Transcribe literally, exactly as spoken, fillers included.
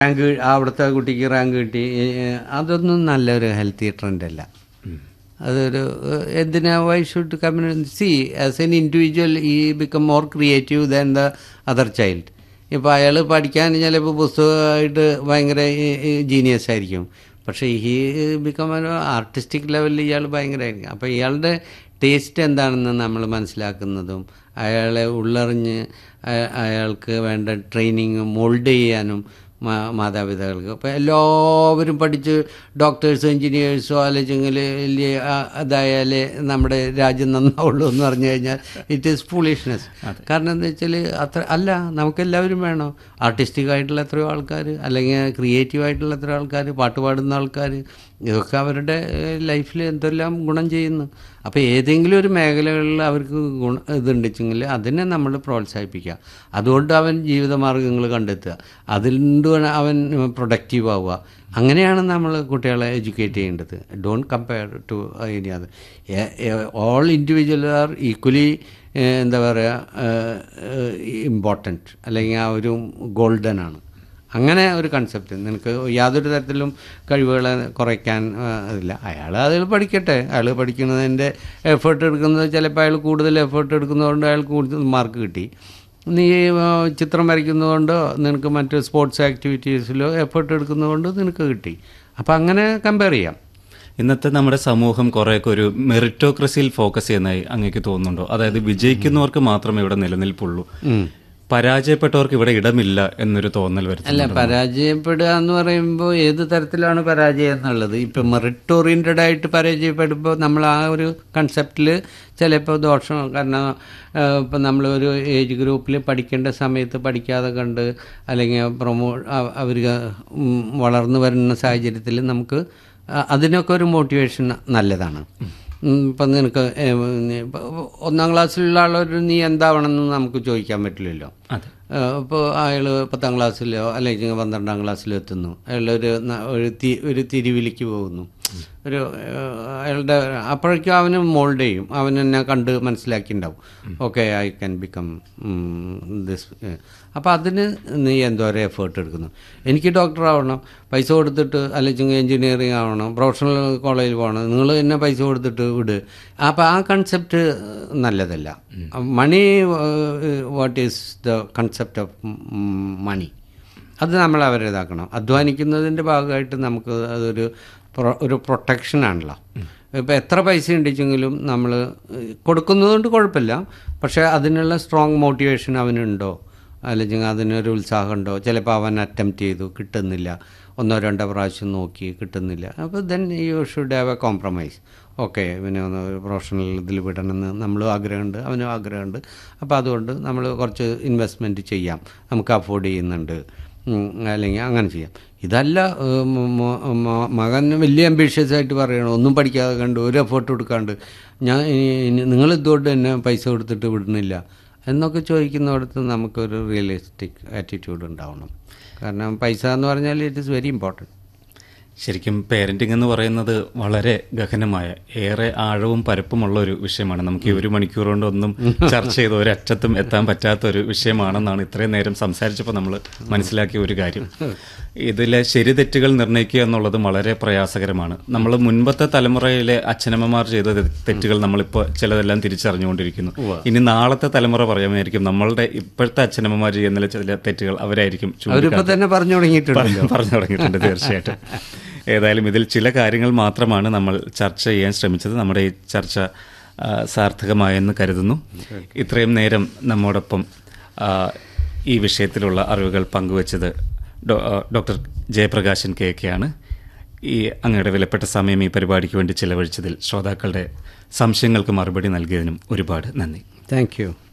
Rank അവിടുത്തെ കുട്ടിക്ക് rank കിട്ടി, അതൊന്നും നല്ലൊരു ഹെൽത്തി ട്രെൻഡല്ല. അതൊരു എന്തിനാ why should community C as an individual ഈ become more creative than the other child. ഇപ്പോൾ അയാൾ പഠിക്കാൻ ചിലപ്പോൾ പുസ്തകമായിട്ട് ഭയങ്കര ജീനിയസ് ആയിരിക്കും, പക്ഷേ ഈ ബിക്കം ഒരു ആർട്ടിസ്റ്റിക് ലെവലിൽ ഇയാൾ ഭയങ്കരമായിരിക്കും. അപ്പോൾ ഇയാളുടെ ടേസ്റ്റ് എന്താണെന്ന് നമ്മൾ മനസ്സിലാക്കുന്നതും അയാളെ ഉള്ളറിഞ്ഞ് അയാൾക്ക് വേണ്ട ട്രെയിനിങ് മോൾഡ് ചെയ്യാനും മാതാപിതാക്കൾക്ക്. അപ്പോൾ എല്ലാവരും പഠിച്ച് ഡോക്ടേഴ്സോ എൻജിനീയേഴ്സോ അല്ലെങ്കിൽ അതായാലേ നമ്മുടെ രാജ്യം നന്നാവുള്ളൂ എന്ന് പറഞ്ഞു കഴിഞ്ഞാൽ ഇറ്റ് ഈസ് ഫൂളിഷ്നെസ്. കാരണം എന്താ വെച്ചാൽ അത്ര അല്ല, നമുക്കെല്ലാവരും വേണം. ആർട്ടിസ്റ്റിക് ആയിട്ടുള്ള എത്രയോ ആൾക്കാർ, അല്ലെങ്കിൽ ക്രിയേറ്റീവ് ആയിട്ടുള്ള എത്രയോ ആൾക്കാർ, പാട്ട് പാടുന്ന ആൾക്കാർ, ഇതൊക്കെ അവരുടെ ലൈഫിൽ എന്തെല്ലാം ഗുണം ചെയ്യുന്നു. അപ്പോൾ ഏതെങ്കിലും ഒരു മേഖലകളിൽ അവർക്ക് ഗുണ ഇതുണ്ടെച്ചെങ്കിൽ അതിനെ നമ്മൾ പ്രോത്സാഹിപ്പിക്കുക. അതുകൊണ്ട് അവൻ ജീവിതമാർഗ്ഗങ്ങൾ കണ്ടെത്തുക, അതിലുകൊണ്ട് അവൻ പ്രൊഡക്റ്റീവ് ആവുക. അങ്ങനെയാണ് നമ്മൾ കുട്ടികളെ എഡ്യൂക്കേറ്റ് ചെയ്യേണ്ടത്. Don't compare to any other. All individual are equally എന്താ പറയുക ഇമ്പോർട്ടൻറ്റ്, അല്ലെങ്കിൽ ആ ഒരു ഗോൾഡൻ ആണ്. അങ്ങനെ ഒരു കൺസെപ്റ്റ്. നിനക്ക് യാതൊരു തരത്തിലും കഴിവുകളെ കുറയ്ക്കാൻ ഇല്ല. അയാൾ അതിൽ പഠിക്കട്ടെ. അയാൾ പഠിക്കുന്നതിൻ്റെ എഫേർട്ട് എടുക്കുന്നത് ചിലപ്പോൾ അയാൾ കൂടുതൽ എഫേർട്ട് എടുക്കുന്നതുകൊണ്ട് അയാൾ കൂടുതൽ മാർക്ക് കിട്ടി. നീ ചിത്രം വരയ്ക്കുന്നതുകൊണ്ടോ നിനക്ക് മറ്റ് സ്പോർട്സ് ആക്ടിവിറ്റീസിലോ എഫേർട്ട് എടുക്കുന്നതുകൊണ്ട് നിനക്ക് കിട്ടി. അപ്പോൾ അങ്ങനെ കമ്പയർ ചെയ്യാം. ഇന്നത്തെ നമ്മുടെ സമൂഹം കുറേയൊക്കെ ഒരു മെറിറ്റോക്രസിയിൽ ഫോക്കസ് ചെയ്യുന്നതായി അങ്ങേക്ക് തോന്നുന്നുണ്ടോ? അതായത് വിജയിക്കുന്നവർക്ക് മാത്രമേ ഇവിടെ നിലനിൽപ്പുള്ളൂ, പരാജയപ്പെട്ടവർക്ക് ഇവിടെ ഇടമില്ല എന്നൊരു തോന്നൽ വരുന്നു. അല്ല, പരാജയപ്പെടുക എന്ന് പറയുമ്പോൾ ഏത് തരത്തിലാണ് പരാജയം എന്നുള്ളത്. ഇപ്പം മെറിറ്റ് ഓറിയൻറ്റഡ് ആയിട്ട് പരാജയപ്പെടുമ്പോൾ നമ്മൾ ആ ഒരു കൺസെപ്റ്റിൽ ചിലപ്പോൾ ദോഷം. കാരണം ഇപ്പം നമ്മൾ ഒരു ഏജ് ഗ്രൂപ്പിൽ പഠിക്കേണ്ട സമയത്ത് പഠിക്കാതെ കണ്ട്, അല്ലെങ്കിൽ പ്രൊമോ അവർ വളർന്നു വരുന്ന സാഹചര്യത്തിൽ നമുക്ക് അതിനൊക്കെ ഒരു മോട്ടിവേഷൻ നല്ലതാണ്. ഇപ്പം നിനക്ക് ഒന്നാം ക്ലാസ്സിലുള്ള ആളൊരു നീ എന്താവണമെന്ന് നമുക്ക് ചോദിക്കാൻ പറ്റില്ലല്ലോ. ഇപ്പോൾ അയാൾ പത്താം ക്ലാസ്സിലോ അല്ലെങ്കിൽ പന്ത്രണ്ടാം ക്ലാസ്സിലോ എത്തുന്നു, അയാളൊരു ഒരു തി ഒരു തിരിവിലേക്ക് പോകുന്നു, ഒരു അയാളുടെ അപ്പോഴേക്കും അവന് മോൾഡ് ചെയ്യും. അവൻ എന്നെ കണ്ട് മനസ്സിലാക്കിയിട്ടുണ്ടാവും, okay I can become this. അപ്പോൾ അതിന് നീ എന്തോരം എഫേർട്ട് എടുക്കുന്നു. എനിക്ക് ഡോക്ടർ ആവണം, പൈസ കൊടുത്തിട്ട്, അല്ലെങ്കിൽ എൻജിനീയറിങ് ആവണം, പ്രൊഫഷണൽ കോളേജിൽ പോകണം, നിങ്ങൾ എന്നെ പൈസ കൊടുത്തിട്ട് വിട്. അപ്പോൾ ആ കൺസെപ്റ്റ് നല്ലതല്ല. മണി, what is the concept of money, അത് നമ്മൾ അവരേതാക്കണം. അധ്വാനിക്കുന്നതിൻ്റെ ഭാഗമായിട്ട് നമുക്ക് അതൊരു ഒരു പ്രൊട്ടക്ഷനാണല്ലോ. ഇപ്പോൾ എത്ര പൈസ ഉണ്ടെച്ചെങ്കിലും നമ്മൾ കൊടുക്കുന്നതുകൊണ്ട് കുഴപ്പമില്ല, പക്ഷേ അതിനുള്ള സ്ട്രോങ് മോട്ടിവേഷൻ അവനുണ്ടോ, അല്ലെങ്കിൽ അതിനൊരു ഉത്സാഹമുണ്ടോ. ചിലപ്പോൾ അവൻ അറ്റംപ്റ്റ് ചെയ്തു, കിട്ടുന്നില്ല, ഒന്നോ രണ്ടോ പ്രാവശ്യം നോക്കി, കിട്ടുന്നില്ല. അപ്പോൾ then you should have A compromise. Okay, ഇവനെ ഒന്ന് പ്രൊഫഷണൽ ഇതിൽ വിടണമെന്ന് നമ്മളും ആഗ്രഹമുണ്ട്, അവനും ആഗ്രഹമുണ്ട്. അപ്പോൾ അതുകൊണ്ട് നമ്മൾ കുറച്ച് ഇൻവെസ്റ്റ്മെൻറ്റ് ചെയ്യാം, നമുക്ക് അഫോർഡ് ചെയ്യുന്നുണ്ട്, അല്ലെങ്കിൽ അങ്ങനെ ചെയ്യാം. ഇതല്ല മകൻ വലിയ അംബീഷ്യസ് ആയിട്ട് പറയണം, ഒന്നും പഠിക്കാതെ കണ്ട് ഒരു എഫേർട്ട് കൊടുക്കാണ്ട് ഞാൻ നിങ്ങളിതുകൊണ്ട് എന്നെ പൈസ കൊടുത്തിട്ട് വിടുന്നില്ല എന്നൊക്കെ ചോദിക്കുന്നിടത്ത് നമുക്കൊരു റിയലിസ്റ്റിക് ആറ്റിറ്റ്യൂഡ് ഉണ്ടാവണം. കാരണം പൈസ എന്ന് പറഞ്ഞാൽ ഇറ്റ് ഈസ് വെരി ഇമ്പോർട്ടൻറ്റ്. ശരിക്കും പേരൻറ്റിംഗ് എന്ന് പറയുന്നത് വളരെ ഗഹനമായ, ഏറെ ആഴവും പരപ്പുമുള്ള ഒരു വിഷയമാണ്. നമുക്ക് ഈ ഒരു മണിക്കൂർ കൊണ്ടൊന്നും ചർച്ച ചെയ്ത് ഒരറ്റത്തും എത്താൻ പറ്റാത്ത ഒരു വിഷയമാണെന്നാണ് ഇത്രയും നേരം സംസാരിച്ചപ്പോൾ നമ്മൾ മനസ്സിലാക്കിയ ഒരു കാര്യം. ഇതിലെ ശരി തെറ്റുകൾ നിർണ്ണയിക്കുക എന്നുള്ളത് വളരെ പ്രയാസകരമാണ്. നമ്മൾ മുൻപത്തെ തലമുറയിലെ അച്ഛനമ്മമാർ ചെയ്ത തെറ്റുകൾ നമ്മളിപ്പോൾ ചിലതെല്ലാം തിരിച്ചറിഞ്ഞുകൊണ്ടിരിക്കുന്നു. ഇനി നാളത്തെ തലമുറ പറയുമായിരിക്കും നമ്മളുടെ ഇപ്പോഴത്തെ അച്ഛനമ്മമാർ ചെയ്യുന്ന ചില തെറ്റുകൾ അവരായിരിക്കും തന്നെ പറഞ്ഞു തുടങ്ങിയിട്ടുണ്ട് പറഞ്ഞു തുടങ്ങിയിട്ടുണ്ട് തീർച്ചയായിട്ടും. ഏതായാലും ഇതിൽ ചില കാര്യങ്ങൾ മാത്രമാണ് നമ്മൾ ചർച്ച ചെയ്യാൻ ശ്രമിച്ചത്. നമ്മുടെ ഈ ചർച്ച സാർത്ഥകമായെന്ന് കരുതുന്നു. ഇത്രയും നേരം നമ്മോടൊപ്പം ഈ വിഷയത്തിലുള്ള അറിവുകൾ പങ്കുവച്ചത് ഡോക്ടർ ജയപ്രകാശൻ കെ കെ ആണ്. ഈ അങ്ങയുടെ വിലപ്പെട്ട സമയം ഈ പരിപാടിക്ക് വേണ്ടി ചിലവഴിച്ചതിൽ ശ്രോതാക്കളുടെ സംശയങ്ങൾക്ക് മറുപടി നൽകിയതിനും ഒരുപാട് നന്ദി. Thank you.